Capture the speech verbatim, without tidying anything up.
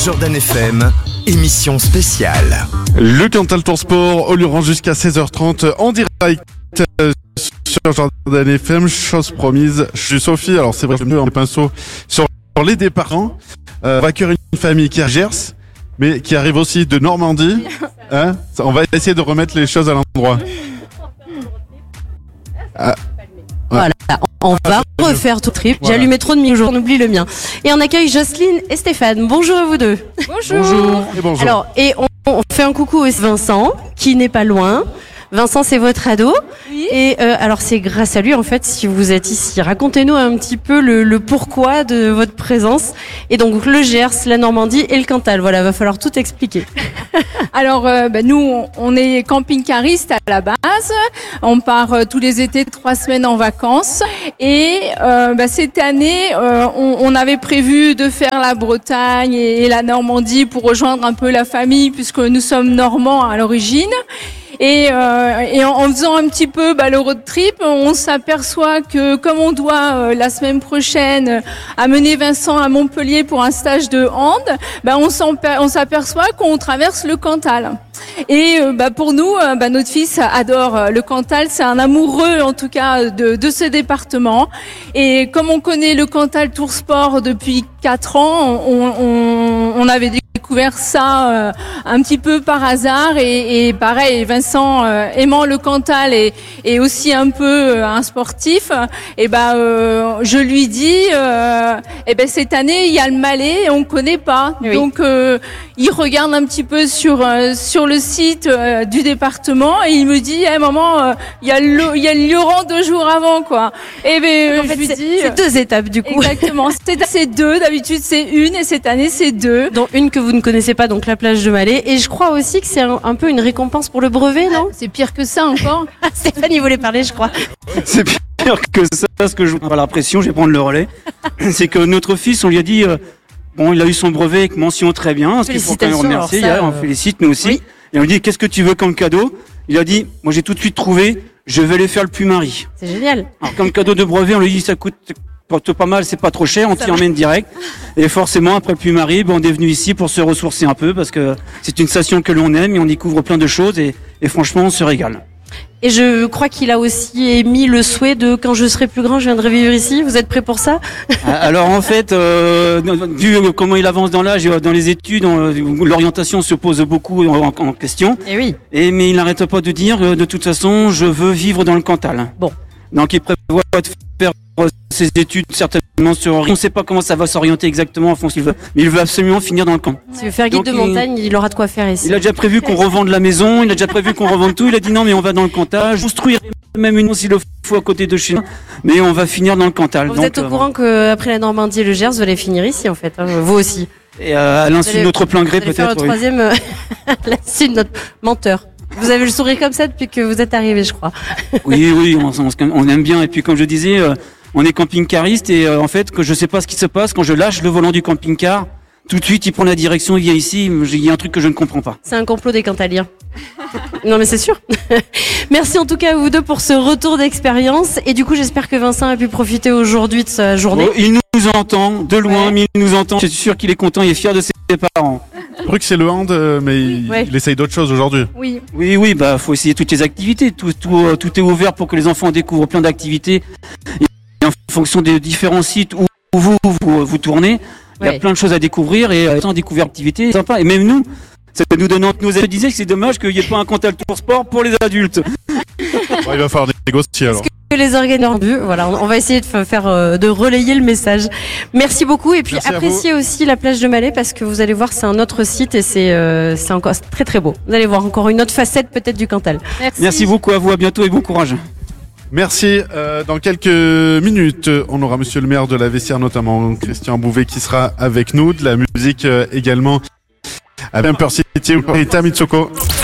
Jordan F M, émission spéciale. Le Cantal Tour Sport au Luran jusqu'à seize heures trente en direct euh, sur Jordan F M, chose promise. Je suis Sophie, alors c'est vrai que je mets un pinceau sur les départements. Euh, on va accueillir une famille qui est à Gers, mais qui arrive aussi de Normandie. Hein, on va essayer de remettre les choses à l'endroit. Ah. Voilà, on va refaire tout le trip. Voilà. J'ai allumé trop de micros, on oublie le mien. Et on accueille Jocelyne et Stéphane. Bonjour à vous deux. Bonjour. Bonjour. Et bonjour. Alors, et on, on fait un coucou aussi à Vincent, qui n'est pas loin. Vincent, c'est votre ado. Oui. Et euh, alors, c'est grâce à lui, en fait, si vous êtes ici. Racontez-nous un petit peu le, le pourquoi de votre présence. Et donc, le Gers, la Normandie et le Cantal. Voilà, va falloir tout expliquer. Alors, euh, bah, nous, on est camping-caristes à la base. On part euh, tous les étés trois semaines en vacances. Et euh, bah, cette année, euh, on, on avait prévu de faire la Bretagne et, et la Normandie pour rejoindre un peu la famille, puisque nous sommes normands à l'origine. Et, euh, et en, en faisant un petit peu bah, le road trip, on s'aperçoit que comme on doit euh, la semaine prochaine euh, amener Vincent à Montpellier pour un stage de hand, bah, on, on s'aperçoit qu'on traverse le Cantal. Et euh, bah, pour nous, euh, bah, notre fils adore euh, le Cantal, c'est un amoureux en tout cas de, de ce département. Et comme on connaît le Cantal Tour Sport depuis quatre ans, on, on, on avait découvert ça euh, un petit peu par hasard et, et pareil, Vincent euh, aimant le Cantal et, et aussi un peu euh, un sportif, et ben euh, je lui dis euh, et ben cette année il y a le Malais et on connaît pas, oui. Donc euh, il regarde un petit peu sur euh, sur le site euh, du département et il me dit à un moment il y a le il y a le Luran deux jours avant quoi. Et ben en fait, je lui c'est, dis c'est deux étapes du coup. Exactement, c'est, c'est deux, d'habitude c'est une et cette année c'est deux. Dont une que vous ne connaissez pas, donc la plage de Malais. Et je crois aussi que c'est un, un peu une récompense pour le brevet, non? C'est pire que ça encore. Stéphane, il voulait parler, je crois. C'est pire que ça, ce que je pas la pression, je vais prendre le relais. C'est que notre fils, on lui a dit, euh, bon, il a eu son brevet avec mention très bien, ce qu'il faut quand même remercier. Ça, hier, euh... on félicite nous aussi. Oui. Et on lui dit, qu'est-ce que tu veux comme cadeau? Il a dit, moi j'ai tout de suite trouvé, je vais aller faire le Puy-Marie. C'est génial. Alors comme cadeau de brevet, on lui dit, ça coûte pas mal, c'est pas trop cher, on t'y emmène direct. Et forcément, après le Puy-Marie, ben, on est venu ici pour se ressourcer un peu parce que c'est une station que l'on aime et on découvre plein de choses et, et franchement, on se régale. Et je crois qu'il a aussi émis le souhait de quand je serai plus grand, je viendrai vivre ici. Vous êtes prêts pour ça? Alors en fait, euh, vu comment il avance dans l'âge, dans les études, l'orientation se pose beaucoup en, en question. Et oui. Et mais il n'arrête pas de dire, de toute façon, je veux vivre dans le Cantal. Bon. Donc il prévoit de faire ses études certainement sur. On ne sait pas comment ça va s'orienter exactement en fond s'il veut, mais il veut absolument finir dans le camp. S'il veut faire guide Donc, de montagne, il... il aura de quoi faire ici. Il a déjà prévu qu'on revende la maison, il a déjà prévu qu'on revende tout. Il a dit non mais on va dans le Cantal, construire même une s'il le faut à côté de chez nous, mais on va finir dans le Cantal. Vous Donc, êtes au euh, courant qu'après la Normandie et le Gers, vous allez finir ici en fait, hein, vous aussi. Et euh, à l'insu de notre plein gré vous allez peut-être. Faire le oui. troisième, euh, à l'insu de notre menteur. Vous avez le sourire comme ça depuis que vous êtes arrivé, je crois. Oui, oui, on, on, on aime bien. Et puis, comme je disais, euh, on est camping-cariste et euh, en fait, que je sais pas ce qui se passe quand je lâche le volant du camping-car. Tout de suite, il prend la direction, il vient ici. Il y a un truc que je ne comprends pas. C'est un complot des Cantaliens. Non, mais c'est sûr. Merci en tout cas à vous deux pour ce retour d'expérience. Et du coup, j'espère que Vincent a pu profiter aujourd'hui de sa journée. Oh, il nous entend de loin, ouais. mais il nous entend. Je suis sûr qu'il est content, il est fier de ses parents. Je que c'est le hand, mais il, ouais. il essaye d'autres choses aujourd'hui. Oui. Oui, oui, bah, faut essayer toutes les activités. Tout, tout, tout est ouvert pour que les enfants découvrent plein d'activités. Et en fonction des différents sites où vous, vous, vous tournez, il ouais. y a plein de choses à découvrir et euh, découvrir activités, c'est sympa. Et même nous, ça nous donne, nous a disait que c'est dommage qu'il n'y ait pas un Cantal Tour Sport pour les adultes. Bon, il va falloir négocier alors. Que les organisateurs, voilà, on va essayer de faire, euh, de relayer le message. Merci beaucoup et puis Merci appréciez aussi la plage de Malais parce que vous allez voir, c'est un autre site et c'est, euh, c'est encore c'est très très beau. Vous allez voir encore une autre facette peut-être du Cantal. Merci. Merci beaucoup à vous, à bientôt et bon courage. Merci. Euh, dans quelques minutes, on aura Monsieur le maire de la Vessière, notamment Christian Bouvet, qui sera avec nous. De la musique euh, également. Avec Purple City et Tamitsoko.